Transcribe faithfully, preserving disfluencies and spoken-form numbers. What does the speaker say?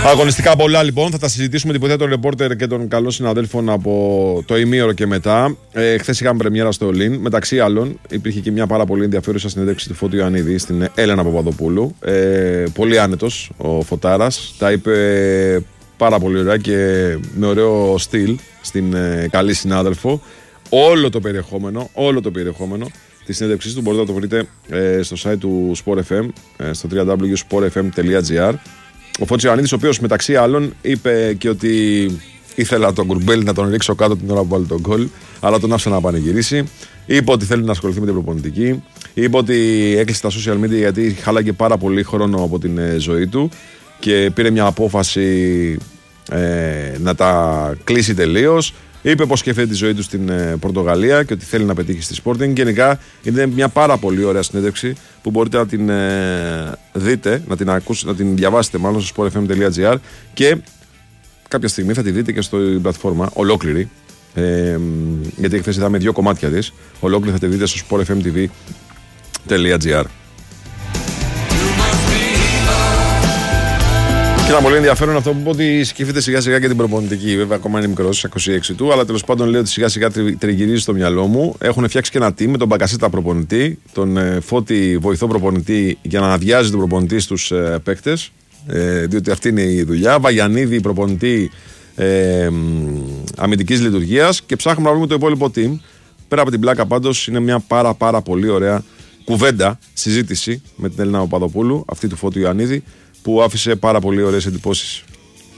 Αγωνιστικά πολλά λοιπόν. Θα τα συζητήσουμε την πορεία των ρεπόρτερ και των καλών συναδέλφων από το ημίωρο και μετά. Ε, Χθες είχαμε πρεμιέρα στο Ολύν. Μεταξύ άλλων, υπήρχε και μια πάρα πολύ ενδιαφέρουσα συνέντευξη του Φώτη Ιωαννίδη στην Έλενα Παπαδοπούλου. Ε, πολύ άνετος ο Φωτάρας. Τα είπε πάρα πολύ ωραία και με ωραίο στυλ στην ε, καλή συνάδελφο. Όλο το περιεχόμενο, όλο το περιεχόμενο τη συνέντευξή του μπορείτε να το βρείτε ε, στο site του Sport εφ εμ, ε, στο double-u double-u double-u τελεία sport f m τελεία g r. Ο Φώτης Ιωαννίδης, ο οποίος μεταξύ άλλων είπε και ότι ήθελα τον Κουρμπέλη να τον ρίξω κάτω την ώρα που βάλει τον γκολ, αλλά τον άφησα να πανηγυρίσει. Είπε ότι θέλει να ασχοληθεί με την προπονητική. Είπε ότι έκλεισε τα social media γιατί χάλαγε πάρα πολύ χρόνο από την ε, ζωή του και πήρε μια απόφαση ε, να τα κλείσει τελείως. Είπε πως σκέφτεται τη ζωή του στην ε, Πορτογαλία και ότι θέλει να πετύχει στη Sporting. Γενικά είναι μια πάρα πολύ ωραία συνέντευξη που μπορείτε να την ε, δείτε, να την, ακούσετε, να την διαβάσετε μάλλον στο sport f m τελεία g r και κάποια στιγμή θα τη δείτε και στην πλατφόρμα ολόκληρη. Ε, γιατί χθες είδαμε δύο κομμάτια της. Ολόκληρη θα τη δείτε στο sport f m t v τελεία g r. Και ήταν πολύ ενδιαφέρον αυτό που είπε ότι σκέφτεται σιγά σιγά και την προπονητική. Βέβαια, ακόμα είναι μικρός, είκοσι έξι του, αλλά τέλος πάντων λέει ότι σιγά σιγά τριγυρίζει στο μυαλό μου. Έχουν φτιάξει και ένα team με τον Μπακασέτα προπονητή, τον ε, Φώτη βοηθό προπονητή για να αδειάζει τον προπονητή στους ε, παίκτες. Ε, διότι αυτή είναι η δουλειά. Βαγιανίδη προπονητή ε, αμυντικής λειτουργίας και ψάχνουμε να βρούμε το υπόλοιπο team. Πέρα από την πλάκα πάντως είναι μια πάρα πάρα πολύ ωραία κουβέντα, συζήτηση με την Έλληνα Παπαδοπούλου, αυτή του Φώτη Ιωαννίδη, που άφησε πάρα πολύ ωραίες εντυπώσεις.